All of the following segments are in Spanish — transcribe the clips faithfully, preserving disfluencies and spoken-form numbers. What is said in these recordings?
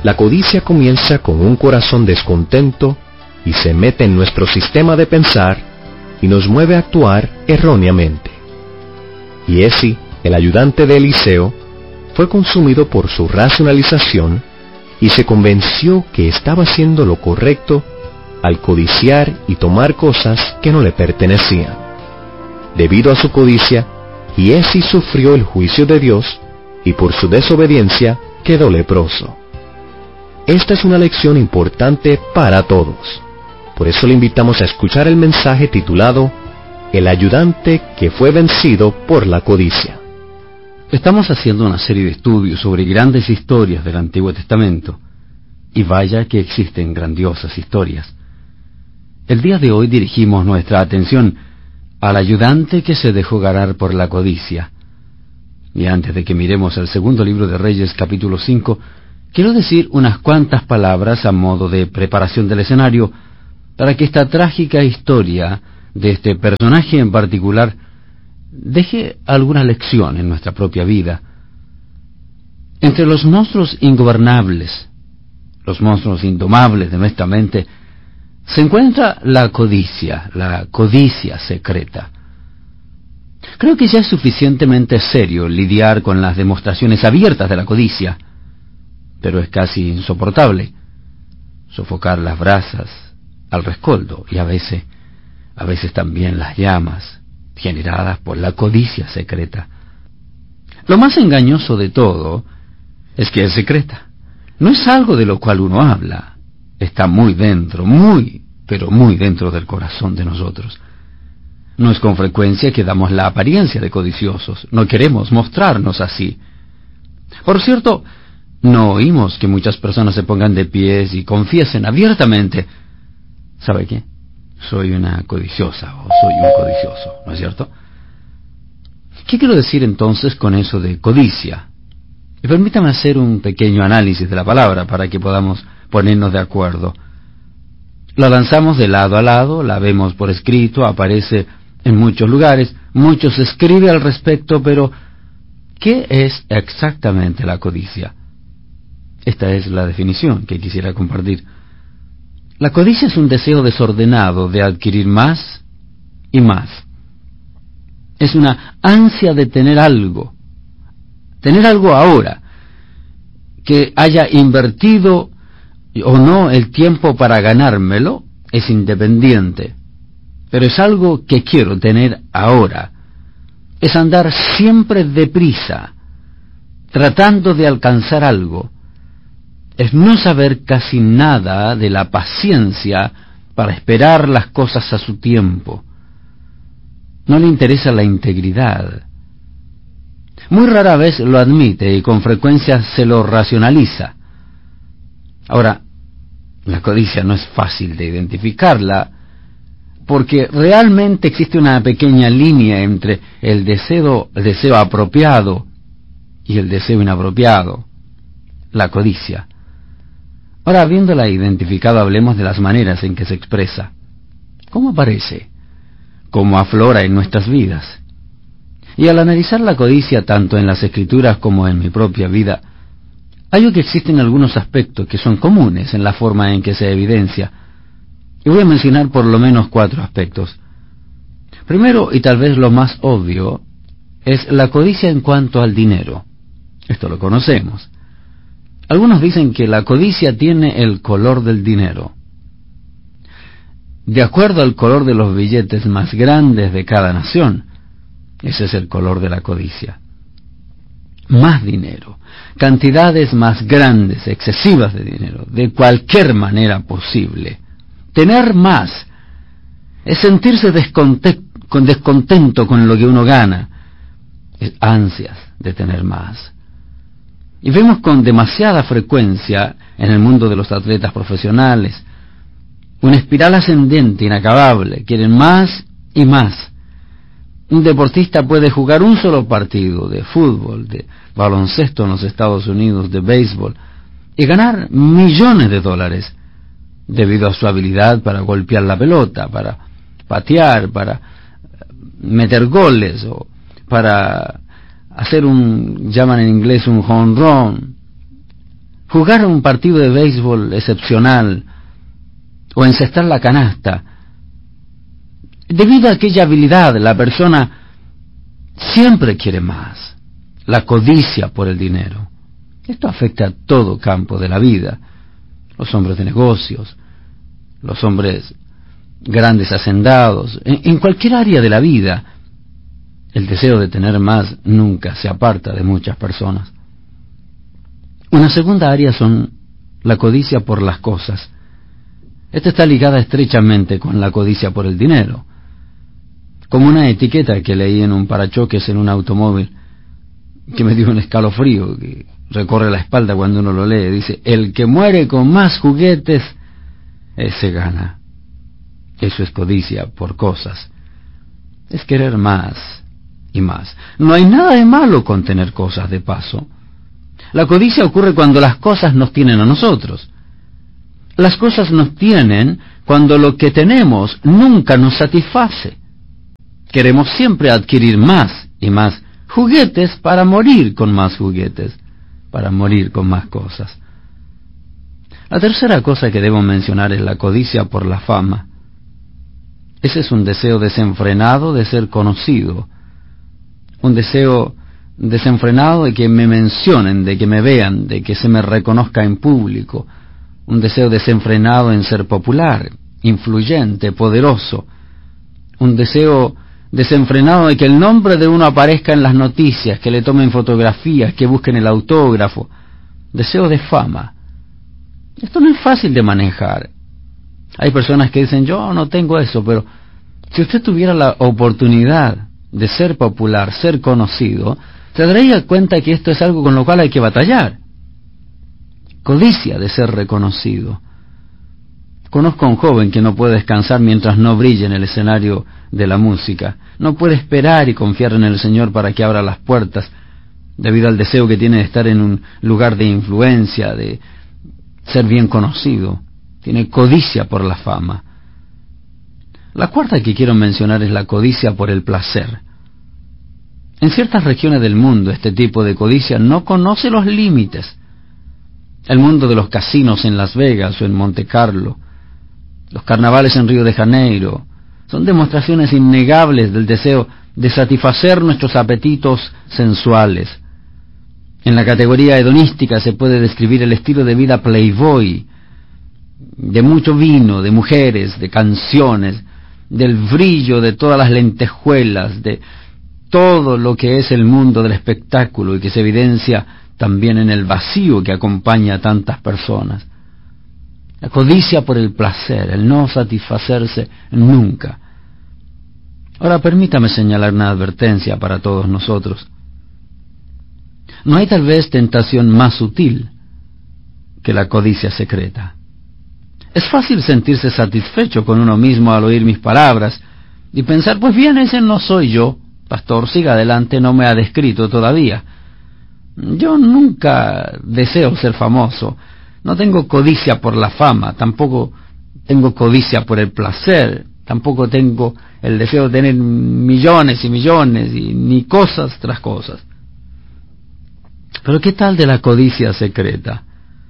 La codicia comienza con un corazón descontento y se mete en nuestro sistema de pensar y nos mueve a actuar erróneamente. Giezi, el ayudante de Eliseo, fue consumido por su racionalización y se convenció que estaba haciendo lo correcto al codiciar y tomar cosas que no le pertenecían. Debido a su codicia, Giezi sufrió el juicio de Dios y por su desobediencia quedó leproso. Esta es una lección importante para todos. Por eso le invitamos a escuchar el mensaje titulado El ayudante que fue vencido por la codicia. Estamos haciendo una serie de estudios sobre grandes historias del Antiguo Testamento, y vaya que existen grandiosas historias. El día de hoy dirigimos nuestra atención al ayudante que se dejó ganar por la codicia. Y antes de que miremos el segundo libro de Reyes, capítulo cinco, quiero decir unas cuantas palabras a modo de preparación del escenario para que esta trágica historia de este personaje en particular deje alguna lección en nuestra propia vida. Entre los monstruos ingobernables, los monstruos indomables de nuestra mente, se encuentra la codicia, la codicia secreta. Creo que ya es suficientemente serio lidiar con las demostraciones abiertas de la codicia, pero es casi insoportable sofocar las brasas al rescoldo y a veces, a veces también las llamas generadas por la codicia secreta. Lo más engañoso de todo es que es secreta. No es algo de lo cual uno habla. Está muy dentro, muy, pero muy dentro del corazón de nosotros. No es con frecuencia que damos la apariencia de codiciosos. No queremos mostrarnos así. Por cierto, no oímos que muchas personas se pongan de pies y confiesen abiertamente: ¿sabe qué? Soy una codiciosa o soy un codicioso, ¿no es cierto? ¿Qué quiero decir entonces con eso de codicia? Y permítame hacer un pequeño análisis de la palabra para que podamos ponernos de acuerdo. La lanzamos de lado a lado, la vemos por escrito, aparece en muchos lugares, mucho se escribe al respecto, pero ¿qué es exactamente la codicia? Esta es la definición que quisiera compartir. La codicia es un deseo desordenado de adquirir más y más. Es una ansia de tener algo, tener algo ahora, que haya invertido o no el tiempo para ganármelo, es independiente, pero es algo que quiero tener ahora. Es andar siempre deprisa, tratando de alcanzar algo. Es no saber casi nada de la paciencia para esperar las cosas a su tiempo. No le interesa la integridad. Muy rara vez lo admite y con frecuencia se lo racionaliza. Ahora, la codicia no es fácil de identificarla, porque realmente existe una pequeña línea entre el deseo, el deseo apropiado y el deseo inapropiado, la codicia. Ahora, habiéndola identificado, hablemos de las maneras en que se expresa. ¿Cómo aparece? ¿Cómo aflora en nuestras vidas? Y al analizar la codicia tanto en las Escrituras como en mi propia vida, hallo que existen algunos aspectos que son comunes en la forma en que se evidencia. Y voy a mencionar por lo menos cuatro aspectos. Primero, y tal vez lo más obvio, es la codicia en cuanto al dinero. Esto lo conocemos. Algunos dicen que la codicia tiene el color del dinero. De acuerdo al color de los billetes más grandes de cada nación, ese es el color de la codicia. Más dinero, cantidades más grandes, excesivas de dinero, de cualquier manera posible. Tener más es sentirse desconte- con descontento con lo que uno gana, es ansias de tener más. Y vemos con demasiada frecuencia en el mundo de los atletas profesionales una espiral ascendente inacabable. Quieren más y más. Un deportista puede jugar un solo partido de fútbol, de baloncesto en los Estados Unidos, de béisbol, y ganar millones de dólares debido a su habilidad para golpear la pelota, para patear, para meter goles o para hacer un, llaman en inglés un home run. jugar un partido de béisbol excepcional o encestar la canasta. Debido a aquella habilidad, la persona siempre quiere más, la codicia por el dinero. Esto afecta a todo campo de la vida, los hombres de negocios, los hombres grandes hacendados, en, en cualquier área de la vida. El deseo de tener más nunca se aparta de muchas personas. Una segunda área son la codicia por las cosas. Esta está ligada estrechamente con la codicia por el dinero. Como una etiqueta que leí en un parachoques en un automóvil, que me dio un escalofrío, que recorre la espalda cuando uno lo lee. Dice, el que muere con más juguetes, ese gana. Eso es codicia por cosas. Es querer más y más. No hay nada de malo con tener cosas de paso. La codicia ocurre cuando las cosas nos tienen a nosotros. Las cosas nos tienen cuando lo que tenemos nunca nos satisface. Queremos siempre adquirir más y más juguetes para morir con más juguetes, para morir con más cosas. La tercera cosa que debo mencionar es la codicia por la fama. Ese es un deseo desenfrenado de ser conocido, un deseo desenfrenado de que me mencionen, de que me vean, de que se me reconozca en público, un deseo desenfrenado en ser popular, influyente, poderoso, un deseo desenfrenado de que el nombre de uno aparezca en las noticias, que le tomen fotografías, que busquen el autógrafo, deseo de fama. Esto no es fácil de manejar. Hay personas que dicen, yo no tengo eso, pero si usted tuviera la oportunidad de ser popular, ser conocido, se daría cuenta que esto es algo con lo cual hay que batallar. Codicia de ser reconocido. Conozco a un joven que no puede descansar mientras no brille en el escenario de la música. No puede esperar y confiar en el Señor para que abra las puertas, debido al deseo que tiene de estar en un lugar de influencia, de ser bien conocido. Tiene codicia por la fama. La cuarta que quiero mencionar es la codicia por el placer. En ciertas regiones del mundo este tipo de codicia no conoce los límites. El mundo de los casinos en Las Vegas o en Monte Carlo, los carnavales en Río de Janeiro, son demostraciones innegables del deseo de satisfacer nuestros apetitos sensuales. En la categoría hedonística se puede describir el estilo de vida playboy, de mucho vino, de mujeres, de canciones, del brillo de todas las lentejuelas, de todo lo que es el mundo del espectáculo y que se evidencia también en el vacío que acompaña a tantas personas. La codicia por el placer, el no satisfacerse nunca. Ahora permítame señalar una advertencia para todos nosotros. No hay tal vez tentación más sutil que la codicia secreta. Es fácil sentirse satisfecho con uno mismo al oír mis palabras y pensar, pues bien, ese no soy yo. Pastor, siga adelante, no me ha descrito todavía. Yo nunca deseo ser famoso. No tengo codicia por la fama, tampoco tengo codicia por el placer, tampoco tengo el deseo de tener millones y millones, y ni cosas tras cosas. Pero ¿qué tal de la codicia secreta?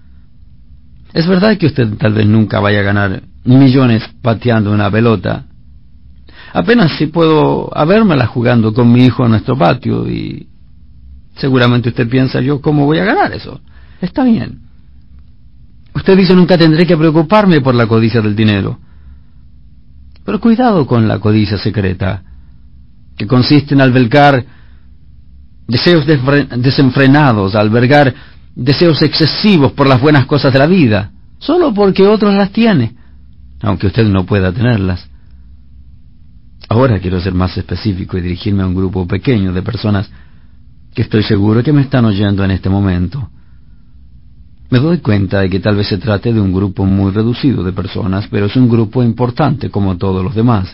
Es verdad que usted tal vez nunca vaya a ganar millones pateando una pelota. Apenas si puedo habérmela jugando con mi hijo en nuestro patio, y seguramente usted piensa, yo cómo voy a ganar eso. Está bien. Usted dice, nunca tendré que preocuparme por la codicia del dinero. Pero cuidado con la codicia secreta, que consiste en albergar deseos desenfrenados, albergar deseos excesivos por las buenas cosas de la vida, solo porque otros las tienen, aunque usted no pueda tenerlas. Ahora quiero ser más específico y dirigirme a un grupo pequeño de personas que estoy seguro que me están oyendo en este momento. Me doy cuenta de que tal vez se trate de un grupo muy reducido de personas, pero es un grupo importante como todos los demás.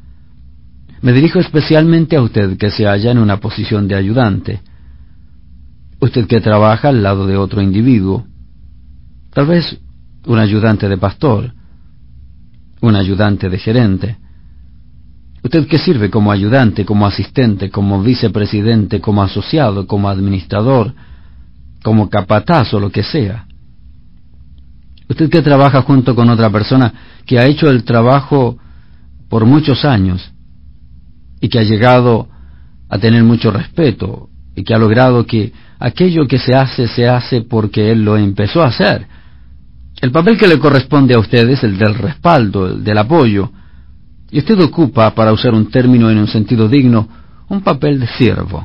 Me dirijo especialmente a usted que se halla en una posición de ayudante, usted que trabaja al lado de otro individuo, tal vez un ayudante de pastor, un ayudante de gerente, usted que sirve como ayudante, como asistente, como vicepresidente, como asociado, como administrador, como capataz o lo que sea. Usted que trabaja junto con otra persona que ha hecho el trabajo por muchos años y que ha llegado a tener mucho respeto y que ha logrado que aquello que se hace, se hace porque él lo empezó a hacer. El papel que le corresponde a usted es el del respaldo, el del apoyo, y usted ocupa, para usar un término en un sentido digno, un papel de siervo.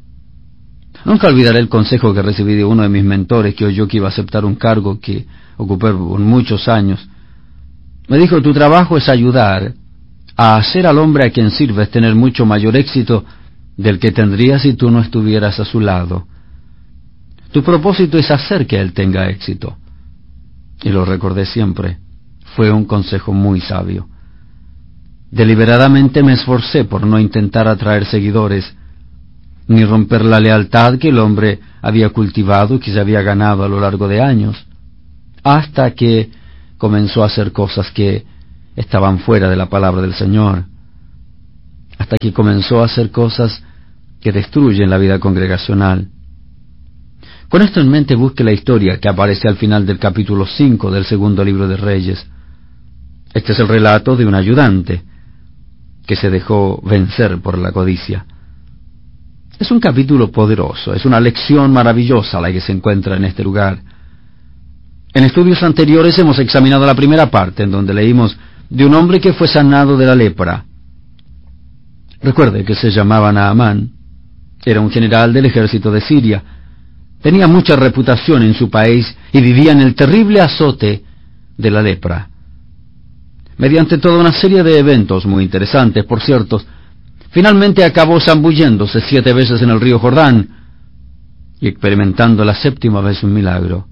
Nunca olvidaré el consejo que recibí de uno de mis mentores que oyó que iba a aceptar un cargo que ocupé por muchos años. Me dijo: tu trabajo es ayudar a hacer al hombre a quien sirves tener mucho mayor éxito del que tendría si tú no estuvieras a su lado. Tu propósito es hacer que él tenga éxito. Y lo recordé siempre. Fue un consejo muy sabio. Deliberadamente me esforcé por no intentar atraer seguidores, ni romper la lealtad que el hombre había cultivado y que se había ganado a lo largo de años, hasta que comenzó a hacer cosas que estaban fuera de la palabra del Señor, hasta que comenzó a hacer cosas que destruyen la vida congregacional. Con esto en mente, busque la historia que aparece al final del capítulo cinco del segundo libro de Reyes. Este es el relato de un ayudante que se dejó vencer por la codicia. Es un capítulo poderoso, es una lección maravillosa la que se encuentra en este lugar. En estudios anteriores hemos examinado la primera parte, en donde leímos de un hombre que fue sanado de la lepra. Recuerde que se llamaba Naamán, era un general del ejército de Siria, tenía mucha reputación en su país y vivía en el terrible azote de la lepra. Mediante toda una serie de eventos muy interesantes, por cierto, finalmente acabó zambulléndose siete veces en el río Jordán y experimentando la séptima vez un milagro.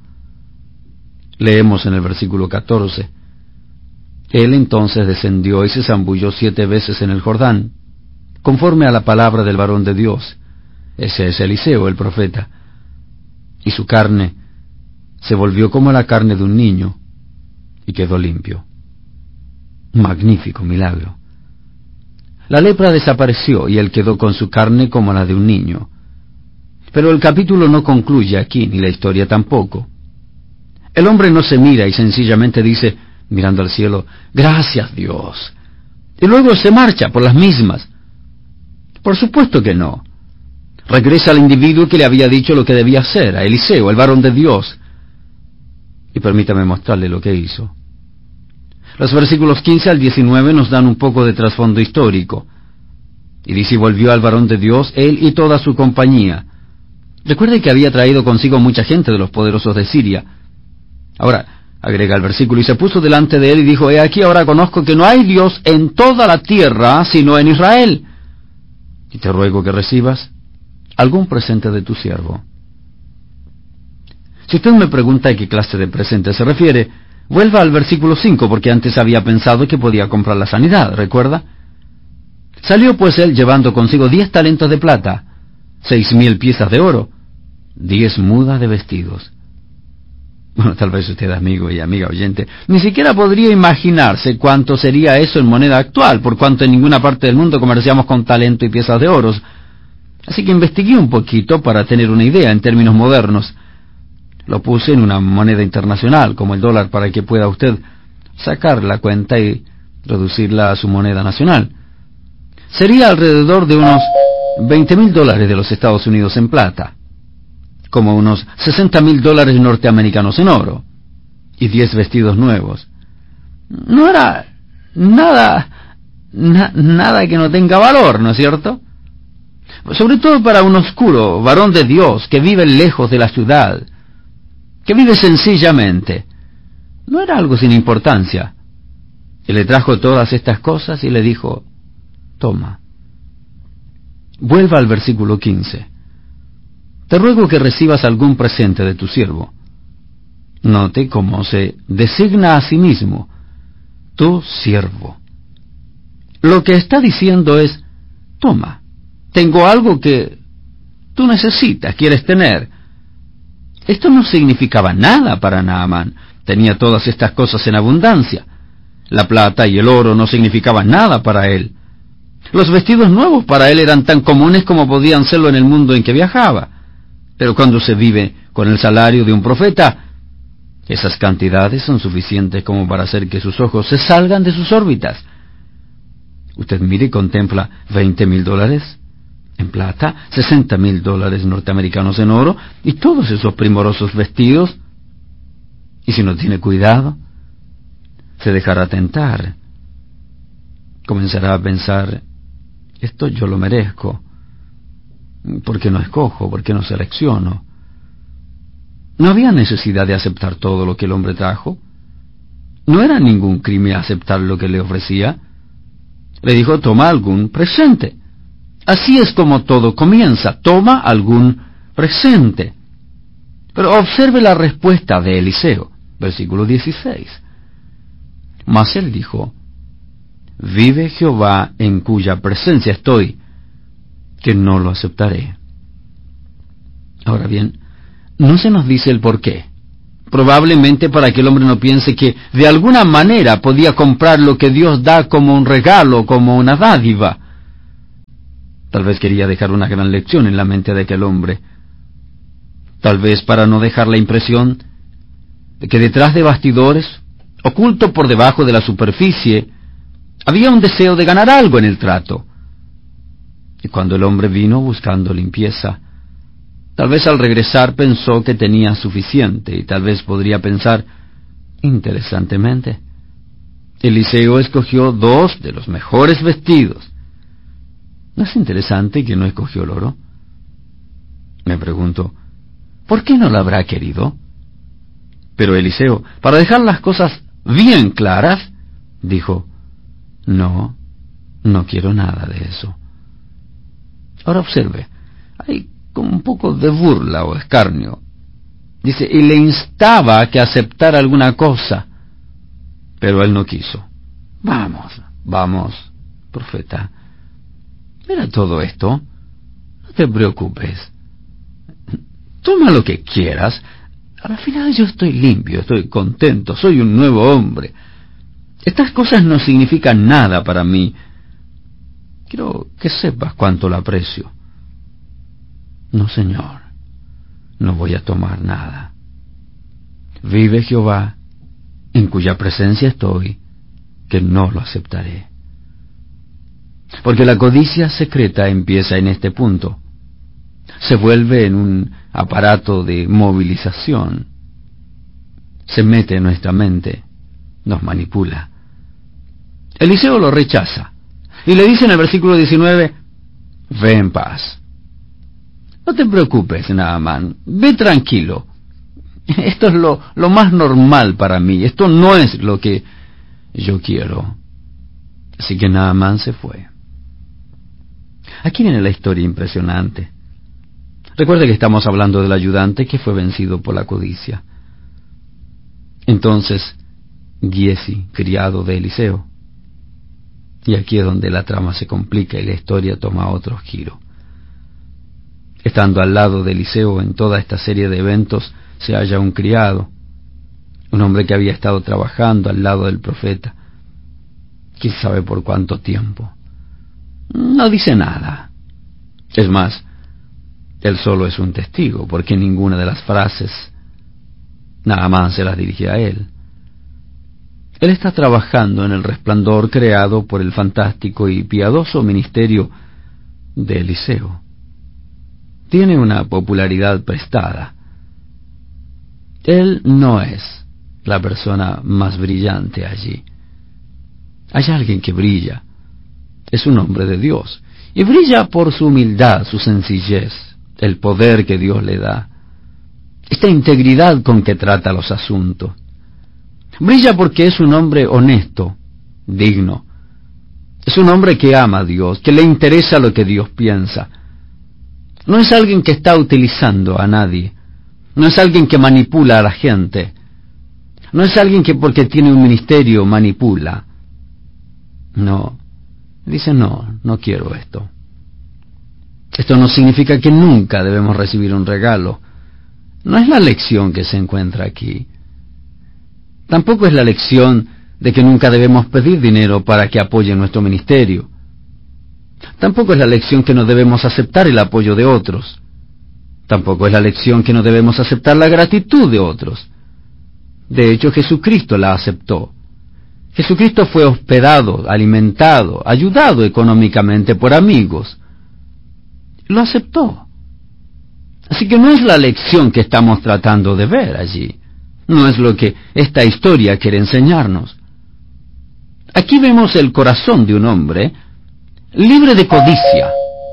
Leemos en el versículo catorce. Él entonces descendió y se zambulló siete veces en el Jordán, conforme a la palabra del varón de Dios. Ese es Eliseo, el profeta. Y su carne se volvió como la carne de un niño y quedó limpio. Magnífico milagro. La lepra desapareció y él quedó con su carne como la de un niño. Pero el capítulo no concluye aquí, ni la historia tampoco. El hombre no se mira y sencillamente dice, mirando al cielo, gracias Dios, y luego se marcha por las mismas. Por supuesto que no. Regresa al individuo que le había dicho lo que debía hacer, a Eliseo, el varón de Dios. Y permítame mostrarle lo que hizo. Los versículos quince al diecinueve nos dan un poco de trasfondo histórico. Y dice, y volvió al varón de Dios, él y toda su compañía. Recuerde que había traído consigo mucha gente de los poderosos de Siria. Ahora, agrega el versículo, y se puso delante de él y dijo, he aquí ahora conozco que no hay Dios en toda la tierra, sino en Israel. Y te ruego que recibas algún presente de tu siervo. Si usted me pregunta a qué clase de presente se refiere, vuelva al versículo cinco, porque antes había pensado que podía comprar la sanidad, ¿recuerda? Salió pues él llevando consigo diez talentos de plata, seis mil piezas de oro, diez mudas de vestidos. Bueno, tal vez usted, amigo y amiga oyente, ni siquiera podría imaginarse cuánto sería eso en moneda actual, por cuanto en ninguna parte del mundo comerciamos con talento y piezas de oro. Así que investigué un poquito para tener una idea en términos modernos. Lo puse en una moneda internacional, como el dólar, para que pueda usted sacar la cuenta y reducirla a su moneda nacional. Sería alrededor de unos veinte mil dólares de los Estados Unidos en plata, como unos sesenta mil dólares norteamericanos en oro, y diez vestidos nuevos. No era nada, na, nada que no tenga valor, ¿no es cierto? Sobre todo para un oscuro varón de Dios que vive lejos de la ciudad, que vive sencillamente. No era algo sin importancia. Y le trajo todas estas cosas y le dijo, toma. Vuelva al versículo quince. Te ruego que recibas algún presente de tu siervo. Note cómo se designa a sí mismo, tu siervo. Lo que está diciendo es, toma, tengo algo que tú necesitas, quieres tener. Esto no significaba nada para Naamán. Tenía todas estas cosas en abundancia. La plata y el oro no significaban nada para él. Los vestidos nuevos para él eran tan comunes como podían serlo en el mundo en que viajaba. Pero cuando se vive con el salario de un profeta, Esas cantidades son suficientes como para hacer que sus ojos se salgan de sus órbitas. Usted mire y contempla veinte mil dólares en plata, sesenta mil dólares norteamericanos en oro y todos esos primorosos vestidos. Y si no tiene cuidado, se dejará tentar. Comenzará a pensar, esto yo lo merezco. ¿Por qué no escojo? ¿Por qué no selecciono? No había necesidad de aceptar todo lo que el hombre trajo. No era ningún crimen aceptar lo que le ofrecía. Le dijo, toma algún presente. Así es como todo comienza, toma algún presente. Pero observe la respuesta de Eliseo, versículo dieciséis. Mas él dijo, vive Jehová en cuya presencia estoy, que no lo aceptaré. Ahora bien, no se nos dice el por qué. Probablemente para que el hombre no piense que de alguna manera podía comprar lo que Dios da como un regalo, como una dádiva. Tal vez quería dejar una gran lección en la mente de aquel hombre. Tal vez para no dejar la impresión de que detrás de bastidores, oculto por debajo de la superficie, había un deseo de ganar algo en el trato. Y cuando el hombre vino buscando limpieza, tal vez al regresar pensó que tenía suficiente, y tal vez podría pensar, interesantemente, Eliseo escogió dos de los mejores vestidos. ¿No es interesante que no escogió el oro? Me pregunto, ¿por qué no lo habrá querido? Pero Eliseo, para dejar las cosas bien claras, dijo, no, no quiero nada de eso. Ahora observe, hay como un poco de burla o escarnio. Dice, y le instaba a que aceptara alguna cosa, pero él no quiso. Vamos, vamos, profeta, mira todo esto, no te preocupes, toma lo que quieras, al final yo estoy limpio, estoy contento, soy un nuevo hombre. Estas cosas no significan nada para mí. Quiero que sepas cuánto lo aprecio. No, Señor, no voy a tomar nada. Vive Jehová, en cuya presencia estoy, que no lo aceptaré. Porque la codicia secreta empieza en este punto. Se vuelve en un aparato de movilización. Se mete en nuestra mente, nos manipula. Eliseo lo rechaza y le dice en el versículo diecinueve, ve en paz. No te preocupes, Naamán, ve tranquilo. Esto es lo, lo más normal para mí, esto no es lo que yo quiero. Así que Naamán se fue. Aquí viene la historia impresionante. Recuerde que estamos hablando del ayudante que fue vencido por la codicia. Entonces, Giesi, criado de Eliseo. Y aquí es donde la trama se complica y la historia toma otro giro. Estando al lado de Eliseo en toda esta serie de eventos, se halla un criado, un hombre que había estado trabajando al lado del profeta. ¿Quién sabe por cuánto tiempo? No dice nada. Es más, él solo es un testigo, porque ninguna de las frases nada más se las dirige a él. Él está trabajando en el resplandor creado por el fantástico y piadoso ministerio de Eliseo. Tiene una popularidad prestada. Él no es la persona más brillante allí. Hay alguien que brilla. Es un hombre de Dios. Y brilla por su humildad, su sencillez, el poder que Dios le da, esta integridad con que trata los asuntos. Brilla porque es un hombre honesto, digno. Es un hombre que ama a Dios, que le interesa lo que Dios piensa. No es alguien que está utilizando a nadie. No es alguien que manipula a la gente. No es alguien que porque tiene un ministerio manipula. No. Dice, no, no quiero esto. Esto no significa que nunca debemos recibir un regalo. No es la lección que se encuentra aquí. Tampoco es la lección de que nunca debemos pedir dinero para que apoye nuestro ministerio. Tampoco es la lección que no debemos aceptar el apoyo de otros. Tampoco es la lección que no debemos aceptar la gratitud de otros. De hecho, Jesucristo la aceptó. Jesucristo fue hospedado, alimentado, ayudado económicamente por amigos. Lo aceptó. Así que no es la lección que estamos tratando de ver allí. No es lo que esta historia quiere enseñarnos. Aquí vemos el corazón de un hombre libre de codicia.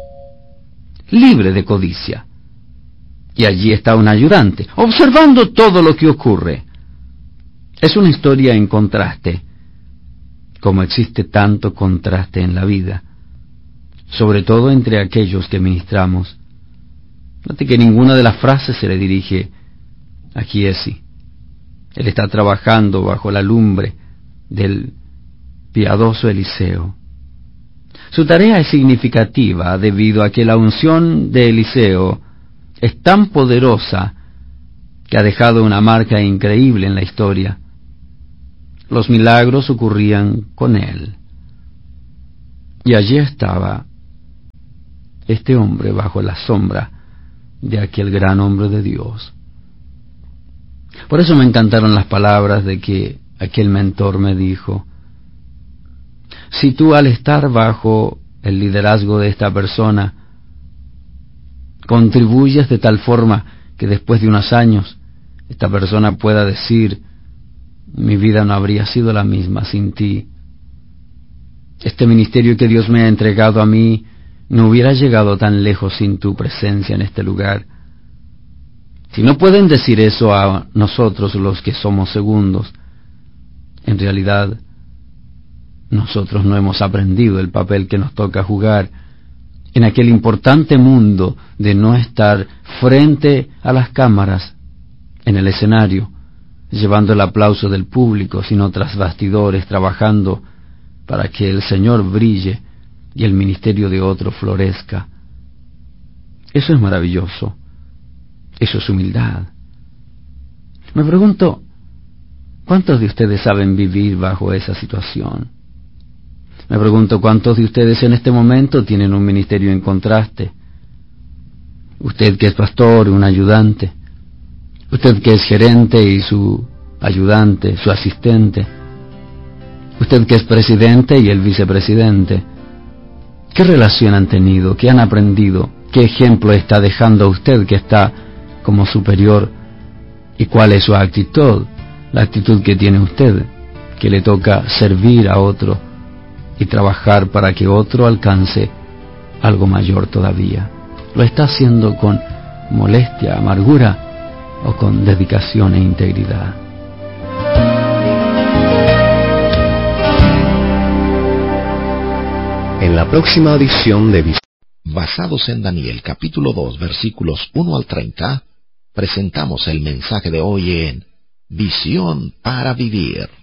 Libre de codicia. Y allí está un ayudante, observando todo lo que ocurre. Es una historia en contraste, como existe tanto contraste en la vida, sobre todo entre aquellos que ministramos. Note que ninguna de las frases se le dirige a Giesi. Él está trabajando bajo la lumbre del piadoso Eliseo. Su tarea es significativa debido a que la unción de Eliseo es tan poderosa que ha dejado una marca increíble en la historia. Los milagros ocurrían con él. Y allí estaba este hombre bajo la sombra de aquel gran hombre de Dios. Por eso me encantaron las palabras de que aquel mentor me dijo: si tú, al estar bajo el liderazgo de esta persona, contribuyes de tal forma que después de unos años esta persona pueda decir: mi vida no habría sido la misma sin ti. Este ministerio que Dios me ha entregado a mí no hubiera llegado tan lejos sin tu presencia en este lugar. Si no pueden decir eso a nosotros los que somos segundos, en realidad nosotros no hemos aprendido el papel que nos toca jugar en aquel importante mundo de no estar frente a las cámaras, en el escenario, llevando el aplauso del público, sino tras bastidores, trabajando para que el Señor brille y el ministerio de otro florezca. Eso es maravilloso. Eso es humildad. Me pregunto, ¿cuántos de ustedes saben vivir bajo esa situación? Me pregunto, ¿cuántos de ustedes en este momento tienen un ministerio en contraste? Usted que es pastor, un ayudante. Usted que es gerente y su ayudante, su asistente. Usted que es presidente y el vicepresidente. ¿Qué relación han tenido? ¿Qué han aprendido? ¿Qué ejemplo está dejando a usted que está como superior? ¿Y cuál es su actitud? La actitud que tiene usted, que le toca servir a otro y trabajar para que otro alcance algo mayor todavía. ¿Lo está haciendo con molestia, amargura o con dedicación e integridad? En la próxima edición de Visión, basados en Daniel capítulo dos versículos uno al treinta, presentamos el mensaje de hoy en Visión para Vivir.